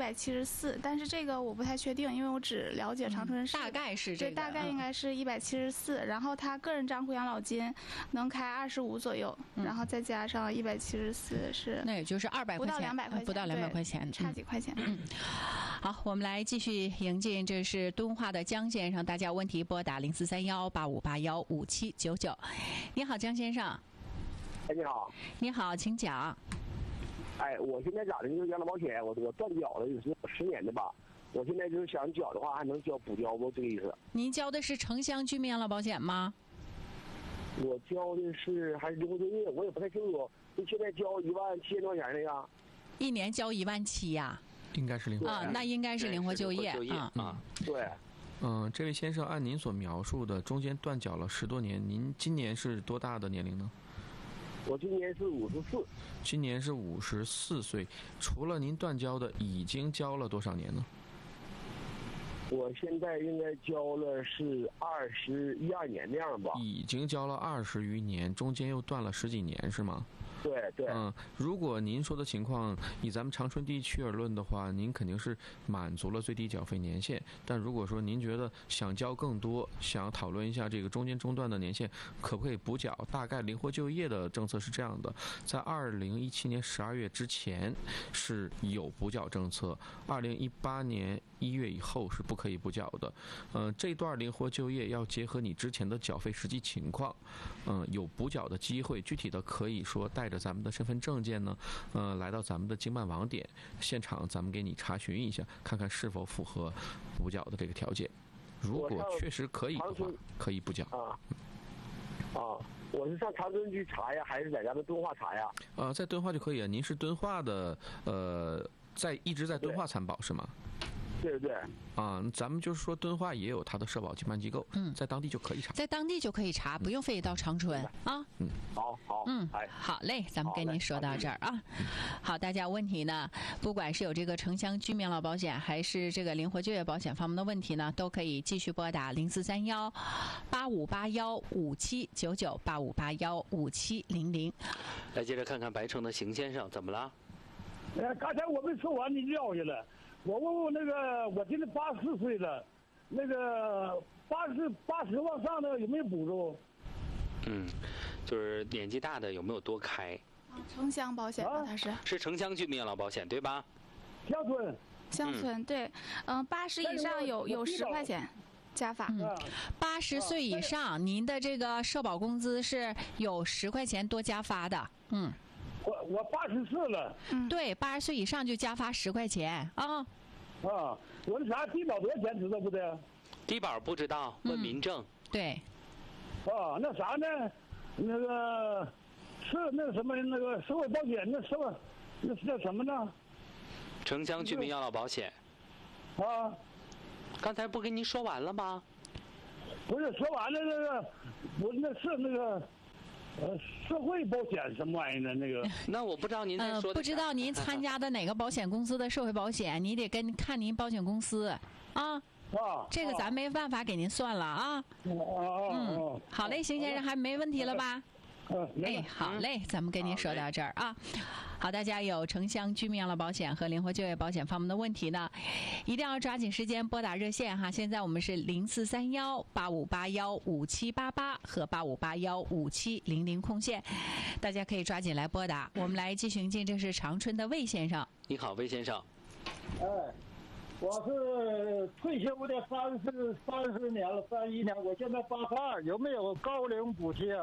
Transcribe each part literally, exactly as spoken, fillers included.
百七十四，但是这个我不太确定，因为我只了解长春市， 嗯、大概是这个， 对，大概应该是一百七十四。然后他个人账户养老金能开二十五左右，嗯、然后再加上一百七十四是， 那也就是二百块钱， 不到两百块钱， 不到两百块钱， 差几块钱。 嗯，好，我们来继续迎进，这是敦化的江先生，大家问题拨打零四三幺八五八幺五七九九。你好，江先生。 哎，你好。 你好，请讲。 哎，我现在咋的？就是养老保险，我我断缴了，也是十年的吧。我现在就是想缴的话，还能交补交不？这个意思。 您交的是城乡居民养老保险吗？ 我交的是还是灵活就业，我也不太清楚。就现在交一万七千多块钱那个。 一年交一万七呀？ 应该是灵活啊，那应该是灵活就业啊。 嗯，对。 嗯，这位先生，按您所描述的，中间断缴了十多年，您今年是多大的年龄呢？ 我今年是五十四。 今年是五十四岁。除了您断交的，已经交了多少年呢？ 我现在应该交了是二十一二年那样吧。 已经交了二十余年，中间又断了十几年，是吗？ 对对。 嗯，如果您说的情况以咱们长春地区而论的话，您肯定是满足了最低缴费年限。但如果说您觉得想交更多，想讨论一下这个中间中断的年限可不可以补缴，大概灵活就业的政策是这样的：在二零一七年十二月之前是有补缴政策，二零一八年一月以后是不可以补缴的。嗯、呃，这段灵活就业要结合你之前的缴费实际情况，嗯、呃，有补缴的机会。具体的可以说带着咱们的身份证件呢，呃，来到咱们的经办网点现场，咱们给你查询一下，看看是否符合补缴的这个条件。如果确实可以的话，可以补缴。 啊啊，我是上长春去查呀，还是在咱们敦化查呀？ 呃，在敦化就可以啊。您是敦化的，呃，在一直在敦化参保是吗？ 对对啊，咱们就是说敦化也有它的社保经办机构，嗯，在当地就可以查， 在当地就可以查，不用非得到长春、嗯、啊。 嗯，好好， 嗯，好嘞，咱们跟您说到这儿啊。好，大家问题呢，不管是有这个城乡居民养老保险，还是这个灵活就业保险方面的问题呢，都可以继续拨打零四三幺八五八幺五七九九八五八幺五七零零。 来，接着看看白城的邢先生怎么了？ 呃，刚才我没说完，你撂下了。我问问那个，我今年八十四岁了，那个八十八十往上的有没有补助？ 嗯，就是年纪大的有没有多开？ 城乡保险吧，它是是城乡居民养老保险对吧？ 乡村， 乡村、嗯、对，嗯，八十以上有有十块钱加法。 嗯，八十岁以上，您的这个社保工资是有十块钱多加发的。嗯。 我我八十四了， 嗯，对，八十岁以上就加发十块钱啊。 啊，我那啥低保多少钱知道不的？ 低保不知道，问民政。 嗯、对。 啊，那啥呢？那个是那个什么那个社会保险那什么那是叫什么呢？ 城乡居民养老保险。 啊， 刚才不跟您说完了吗？ 不是说完了那个，我那是那个。呃，社会保险什么玩意呢？那个， 那我不知道您在说的、呃。 不知道您参加的哪个保险公司的社会保险，你得跟看您保险公司啊。 啊， 这个咱没办法给您算了啊。 哦哦嗯，好嘞，邢先生，还没问题了吧？哎，好嘞，咱们跟您说到这儿啊。好，大家有城乡居民养老保险和灵活就业保险方面的问题呢，一定要抓紧时间拨打热线哈。现在我们是零四三幺八五八幺五七八八和八五八幺五七零零空线，大家可以抓紧来拨打。我们来继续进，这是长春的魏先生。 你好，魏先生。 哎，我是退休的三十三十年了，三一年，我现在八十二，有没有高龄补贴？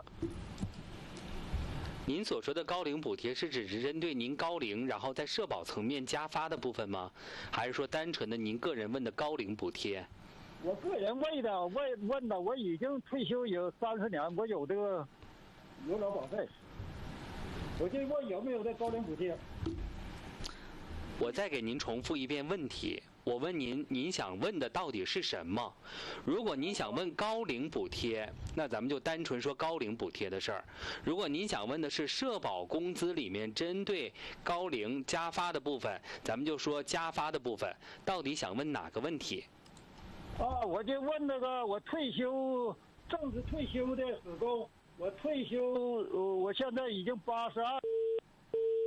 您所说的高龄补贴是只是针对您高龄，然后在社保层面加发的部分吗？还是说单纯的您个人问的高龄补贴？ 我个人问的，问问的，我已经退休有三十年，我有这个有劳保费，我就问有没有这高龄补贴。 我再给您重复一遍问题，我问您，您想问的到底是什么？如果您想问高龄补贴，那咱们就单纯说高龄补贴的事儿。如果您想问的是社保工资里面针对高龄加发的部分，咱们就说加发的部分，到底想问哪个问题？ 啊，我就问那个，我退休正式退休的时候，我退休，呃，我现在已经八十二。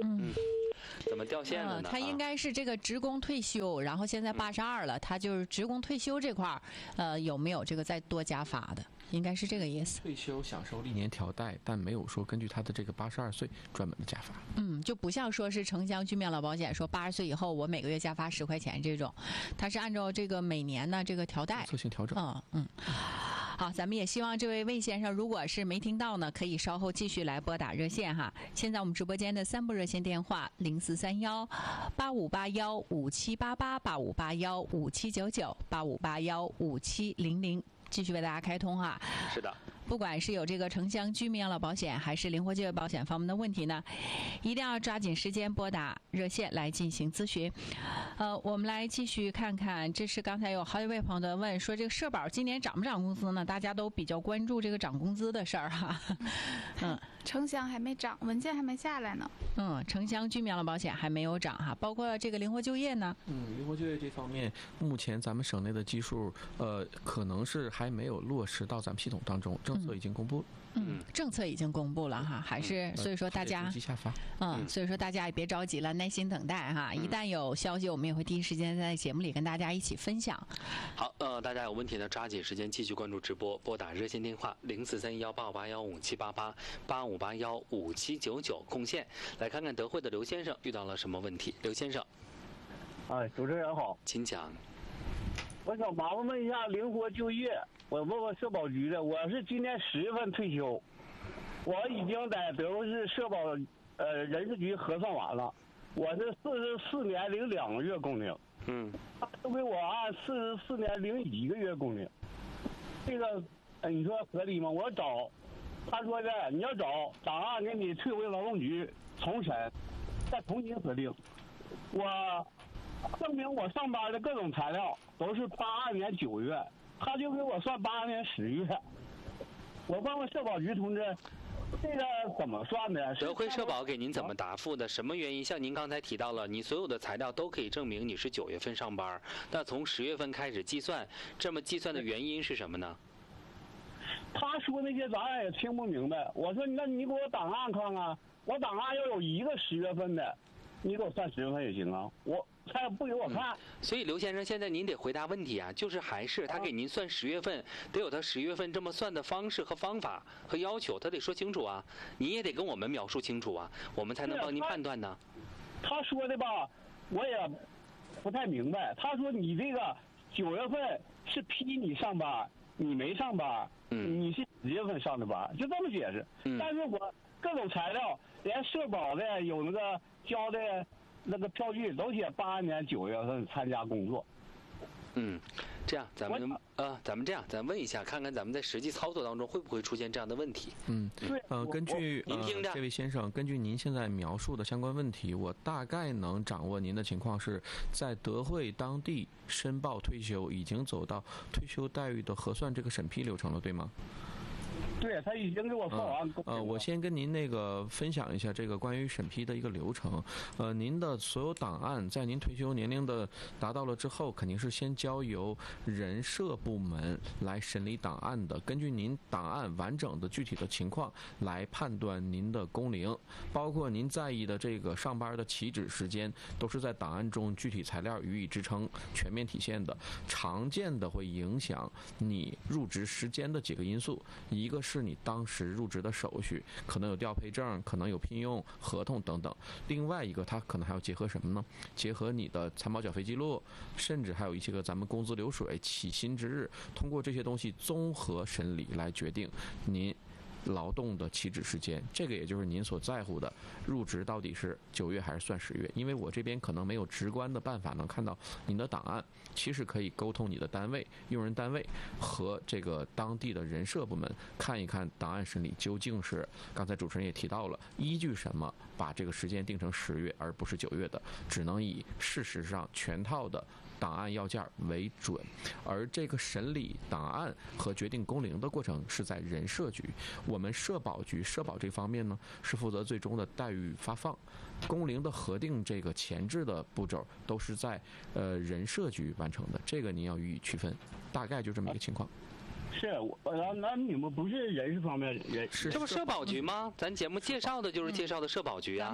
嗯。 怎么掉线了呢？ 嗯、他应该是这个职工退休，然后现在八十二了，他就是职工退休这块儿，呃，有没有这个再多加发的？应该是这个意思。 退休享受历年调带，但没有说根据他的这个八十二岁专门的加发。 嗯，就不像说是城乡居民养老保险说八十岁以后我每个月加发十块钱这种，它是按照这个每年的这个调带策性调整。 嗯嗯。好，咱们也希望这位魏先生，如果是没听到呢，可以稍后继续来拨打热线哈。现在我们直播间的三部热线电话：零四三幺八五八幺五七八八、八五八幺五七九九、八五八幺五七零零，继续为大家开通哈。 是的。 不管是有这个城乡居民养老保险还是灵活就业保险方面的问题呢，一定要抓紧时间拨打热线来进行咨询。呃，我们来继续看看，这是刚才有好几位朋友在问说，这个社保今年涨不涨工资呢？大家都比较关注这个涨工资的事儿哈。嗯， 城乡还没涨，文件还没下来呢。 嗯，城乡居民养老保险还没有涨哈，包括这个灵活就业呢。 嗯，灵活就业这方面，目前咱们省内的基数，呃，可能是还没有落实到咱们系统当中，政策已经公布了。 嗯，政策已经公布了哈，还是、嗯、所以说大家嗯，所以说大家也别着急了，耐心等待哈。一旦有消息，我们也会第一时间在节目里跟大家一起分享。 好，呃，大家有问题呢，抓紧时间继续关注直播，拨打热线电话零四三幺八五八幺五七八八、八五八幺五七九九贡献。来看看德惠的刘先生遇到了什么问题？刘先生， 哎，主持人好， 请讲。 我想麻烦问一下灵活就业，我问问社保局的，我是今年十月份退休，我已经在德州市社保呃人事局核算完了，我是四十四年零两个月工龄， 嗯， 他都给我按四十四年零一个月工龄，这个呃你说合理吗？我找他说的，你要找档案给你退回劳动局重审，再重新核定，我证明我上班的各种材料都是八二年九月，他就给我算八二年十月。我问问社保局同志，这个怎么算的？ 德惠社保给您怎么答复的？什么原因？像您刚才提到了，你所有的材料都可以证明你是九月份上班，那从十月份开始计算，这么计算的原因是什么呢？ 他说那些咱也听不明白。我说那你给我档案看看，我档案要有一个十月份的，你给我算十月份也行啊。我他也不给我看、嗯。 所以刘先生，现在您得回答问题啊，就是还是他给您算十月份，得有他十月份这么算的方式和方法和要求，他得说清楚啊。你也得跟我们描述清楚啊，我们才能帮您判断呢。 他, 他说的吧，我也不太明白。他说你这个九月份是批你上班，你没上班。 嗯， 你是十月份上的班，就这么解释。 嗯， 但是我各种材料，连社保的有那个交的那个票据都写八二年九月份参加工作。 嗯，这样咱们呃，咱们这样，咱问一下，看看咱们在实际操作当中会不会出现这样的问题。 嗯，呃，根据您听着、 呃、这位先生，根据您现在描述的相关问题，我大概能掌握您的情况是在德惠当地申报退休，已经走到退休待遇的核算这个审批流程了，对吗？ 对，他已经给我放完、 嗯。呃，我先跟您那个分享一下这个关于审批的一个流程。呃，您的所有档案在您退休年龄的达到了之后，肯定是先交由人社部门来审理档案的，根据您档案完整的具体的情况来判断您的工龄，包括您在意的这个上班的起止时间，都是在档案中具体材料予以支撑、全面体现的。常见的会影响你入职时间的几个因素，一个是是你当时入职的手续，可能有调配证，可能有聘用合同等等。另外一个，它可能还要结合什么呢？结合你的参保缴费记录，甚至还有一些个咱们工资流水、起薪之日，通过这些东西综合审理来决定您劳动的起止时间，这个也就是您所在乎的入职到底是九月还是算十月。因为我这边可能没有直观的办法能看到您的档案，其实可以沟通你的单位、用人单位和这个当地的人社部门，看一看档案审理究竟是刚才主持人也提到了，依据什么把这个时间定成十月而不是九月的，只能以事实上全套的档案要件为准。而这个审理档案和决定工龄的过程是在人社局，我们社保局社保这方面呢是负责最终的待遇发放，工龄的核定这个前置的步骤都是在呃人社局完成的，这个您要予以区分，大概就这么一个情况。 是，我那你们不是人事方面人， 是这不社保局吗？咱节目介绍的就是介绍的社保局啊。 咱们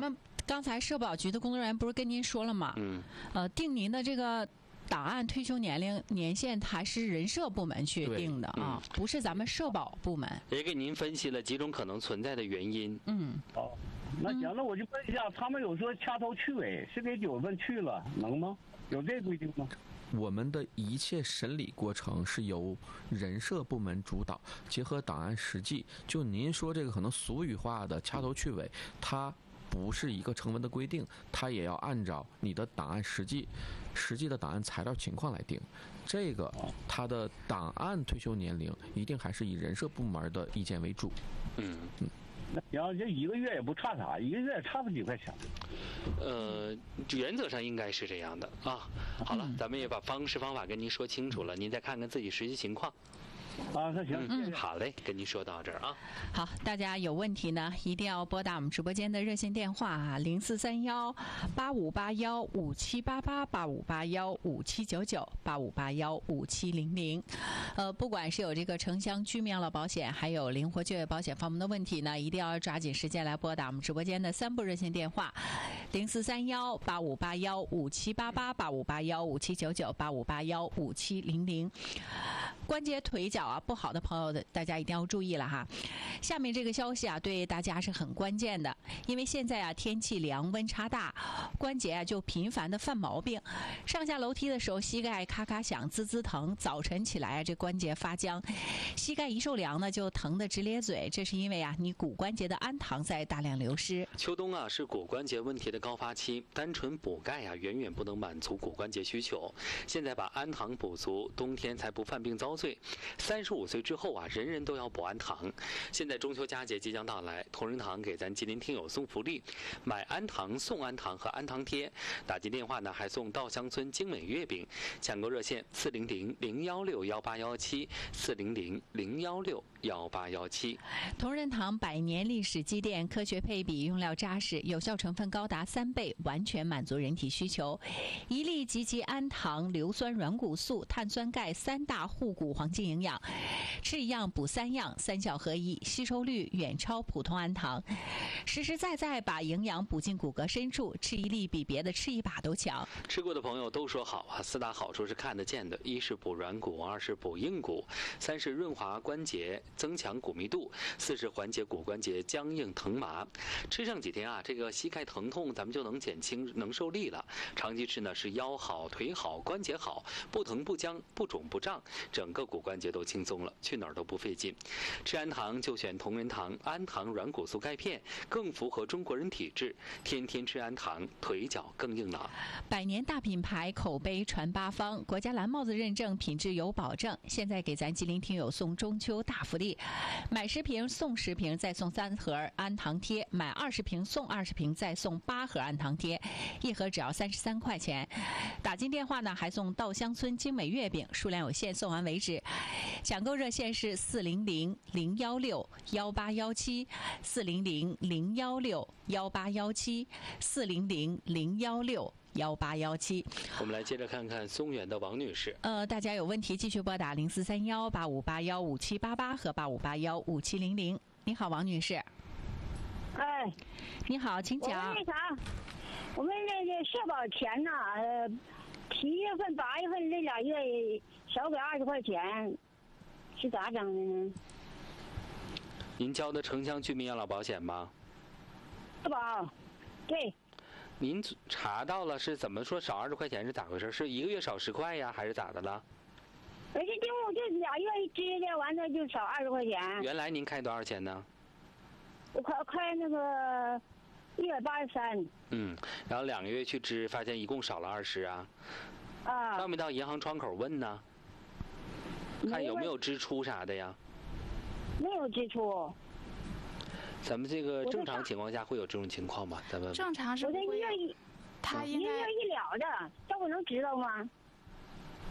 刚才社保局的工作人员不是跟您说了吗？ 嗯。 呃，定您的这个档案退休年龄年限还是人社部门去定的啊，嗯、不是咱们社保部门。 也给您分析了几种可能存在的原因。 嗯。 哦，那行，那我就问一下，他们有说掐头去尾，是给九月份去了，能吗？有这规定吗？ 我们的一切审理过程是由人社部门主导，结合档案实际。就您说这个可能俗语化的掐头去尾，它不是一个成文的规定，它也要按照你的档案实际、实际的档案材料情况来定。这个它的档案退休年龄一定还是以人社部门的意见为主。 嗯嗯。 那行，这一个月也不差啥，一个月也差不几块钱。 呃，原则上应该是这样的啊。好了，咱们也把方式方法跟您说清楚了，您再看看自己实际情况。 啊，那行， 嗯，好嘞，跟您说到这儿啊。 好，大家有问题呢，一定要拨打我们直播间的热线电话啊，零四三幺八五八幺五七八八八五八幺五七九九八五八幺五七零零。呃，不管是有这个城乡居民养老保险，还有灵活就业保险方面的问题呢，一定要抓紧时间来拨打我们直播间的三部热线电话：零四三幺八五八幺五七八八八五八幺五七九九八五八幺五七零零。关节腿脚啊不好的朋友的，大家一定要注意了哈。下面这个消息啊，对大家是很关键的，因为现在啊天气凉，温差大，关节啊就频繁的犯毛病。上下楼梯的时候，膝盖咔咔响，滋滋疼；早晨起来啊，这关节发僵，膝盖一受凉呢，就疼得直咧嘴。这是因为啊，你骨关节的氨糖在大量流失。 秋冬啊是骨关节问题的高发期，单纯补钙啊远远不能满足骨关节需求。现在把氨糖补足，冬天才不犯病遭罪。三十五岁之后啊，人人都要补氨糖。现在中秋佳节即将到来，同仁堂给咱吉林听友送福利，买氨糖送氨糖和氨糖贴，打进电话呢还送稻香村精美月饼。抢购热线四零零零幺六幺八幺七四零零零幺六幺八幺七。 同仁堂百年历史积淀，科学配比，用料扎实，有效成分高达三倍，完全满足人体需求。一粒积极氨糖、硫酸软骨素、碳酸钙三大护骨黄金营养，吃一样补三样，三效合一，吸收率远超普通氨糖，实实在在把营养补进骨骼深处，吃一粒比别的吃一把都强。 吃过的朋友都说好啊，四大好处是看得见的：一是补软骨，二是补硬骨，三是润滑关节，增强骨密度，四是缓解骨关节僵硬疼麻。吃上几天啊，这个膝盖疼痛咱们就能减轻，能受力了。长期吃呢是腰好、腿好、关节好，不疼不僵、不肿不胀，整个骨关节都轻松了，去哪儿都不费劲。吃氨糖就选同仁堂氨糖软骨素钙片，更符合中国人体质。天天吃氨糖，腿脚更硬朗。 百年大品牌，口碑传八方，国家蓝帽子认证，品质有保证。现在给咱吉林听友送中秋大福利，买十瓶送十瓶，再送三盒氨糖贴；买二十瓶送二十瓶，再送八盒氨糖贴，一盒只要三十三块钱。打进电话呢，还送稻香村精美月饼，数量有限，送完为止。抢购热线是四零零零幺六幺八幺七四零零零幺六幺八幺七四零零零幺六幺八幺七。 我们来接着看看松原的王女士。 呃，大家有问题继续拨打零四三幺八五八幺五七八八和八五八幺五七零零。你好，王女士。 哎， 你好，请讲。 我们那啥，我们那个社保钱呢？呃，七月份、八月份这俩月少给二十块钱，是咋整的呢？ 您交的城乡居民养老保险吗？ 社保，对。 您查到了是怎么说少二十块钱是咋回事？是一个月少十块呀，还是咋的了？ 而且就就俩月一支的，完了就少二十块钱。 原来您开多少钱呢？ 我开开那个一百八十三。 嗯，然后两个月去支，发现一共少了二十啊。 啊。 到没到银行窗口问呢？看有没有支出啥的呀？ 没有支出。 咱们这个正常情况下会有这种情况吗？咱们正常是不会。 我这一月一， 他应该一月一了的，这我能知道吗？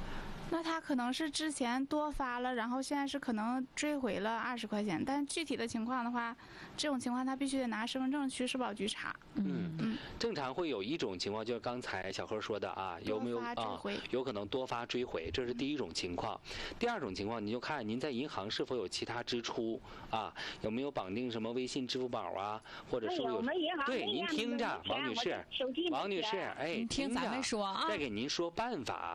那他可能是之前多发了，然后现在是可能追回了二十块钱，但具体的情况的话，这种情况他必须得拿身份证去社保局查。 嗯嗯，正常会有一种情况，就是刚才小何说的啊，有没有啊？有可能多发追回，这是第一种情况。第二种情况，你就看您在银行是否有其他支出啊，有没有绑定什么微信、支付宝啊，或者是有？对，您听着，王女士，王女士，哎， 听咱们说啊， 再给您说办法。